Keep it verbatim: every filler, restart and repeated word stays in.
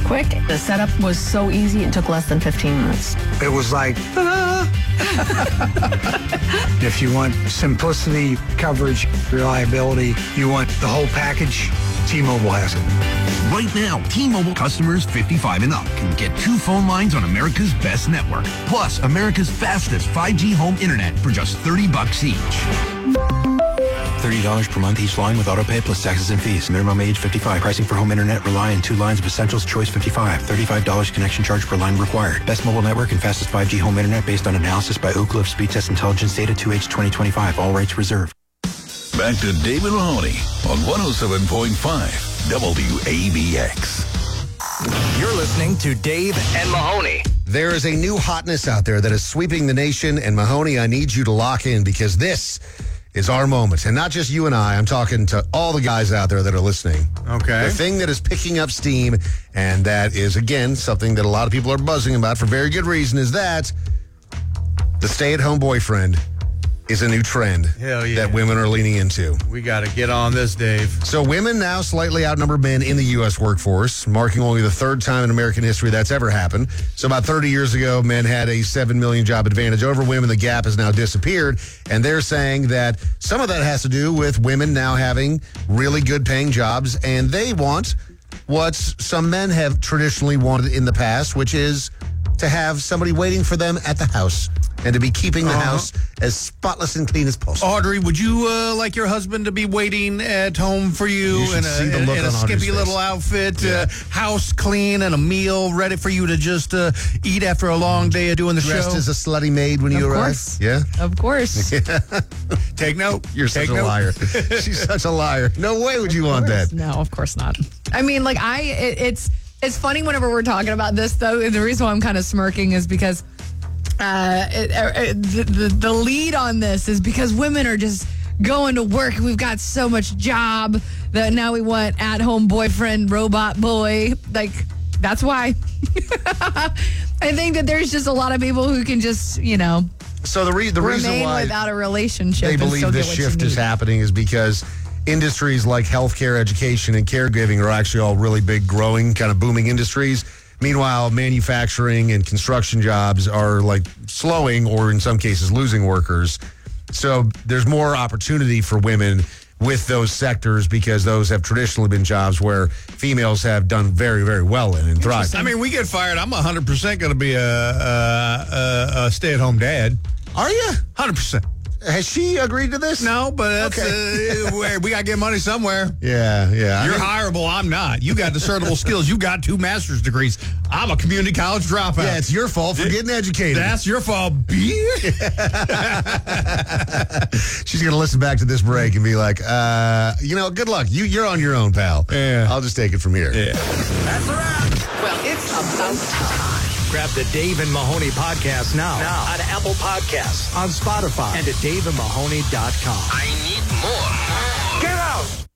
quick. The setup was so easy, it took less than fifteen minutes. It was like, ah. If you want simplicity, coverage, reliability, you want the whole package, T-Mobile has it. Right now, T-Mobile customers fifty-five and up can get two phone lines on America's best network, plus America's fastest five G home internet for just thirty bucks each. thirty dollars per month each line with autopay plus taxes and fees. Minimum age fifty-five. Pricing for home internet rely on two lines of Essentials Choice fifty-five. thirty-five dollars connection charge per line required. Best mobile network and fastest five G home internet based on analysis by Ookla of Speed Test Intelligence Data two H twenty twenty-five. All rates reserved. Back to David Mahoney on one oh seven point five W A B X. You're listening to Dave and Mahoney. There is a new hotness out there that is sweeping the nation, and Mahoney, I need you to lock in because this is our moment. And not just you and I, I'm talking to all the guys out there that are listening. Okay. The thing that is picking up steam, and that is, again, something that a lot of people are buzzing about for very good reason, is that the stay-at-home boyfriend is a new trend Hell yeah. that women are leaning into. We got to get on this, Dave. So women now slightly outnumber men in the U S workforce, marking only the third time in American history that's ever happened. So about thirty years ago, men had a seven million job advantage over women. The gap has now disappeared. And they're saying that some of that has to do with women now having really good paying jobs. And they want what some men have traditionally wanted in the past, which is to have somebody waiting for them at the house and to be keeping the uh-huh. house as spotless and clean as possible. Audrey, would you uh, like your husband to be waiting at home for you, you in a, in, in a skimpy little outfit, yeah. uh, house clean, and a meal ready for you to just uh, eat after a long day of doing the Dressed show? Dressed as a slutty maid when of you course. arrive? Yeah? Of course. Take note. You're Take such note. a liar. She's such a liar. No way would you want that. No, of course not. I mean, like, I, it, it's, it's funny whenever we're talking about this, though. And the reason why I'm kind of smirking is because Uh, it, it, the, the, the lead on this is because women are just going to work. We've got so much job that now we want at-home boyfriend, robot boy. Like, that's why. I think that there's just a lot of people who can just, you know, so the, re- the reason remain why without a relationship. they and believe still this get what shift you is need. happening is because industries like healthcare, education, and caregiving are actually all really big, growing, kind of booming industries. Meanwhile, manufacturing and construction jobs are like slowing or in some cases losing workers. So there's more opportunity for women with those sectors because those have traditionally been jobs where females have done very, very well in and thrived. I mean, we get fired. I'm one hundred percent going to be a, a, a, a stay-at-home dad. Are you? one hundred percent. Has she agreed to this? No, but that's, okay. uh, we got to get money somewhere. Yeah, yeah. You're I mean, hireable. I'm not. You got discernible skills. You got two master's degrees. I'm a community college dropout. Yeah, it's your fault for getting educated. That's your fault, B. She's going to listen back to this break and be like, uh, you know, good luck. You, you're on your own, pal. Yeah. I'll just take it from here. Yeah. That's a wrap. Well, it's about time. Grab the Dave and Mahoney podcast now, now on Apple Podcasts, on Spotify, and at dave and mahoney dot com. I need more. Get out!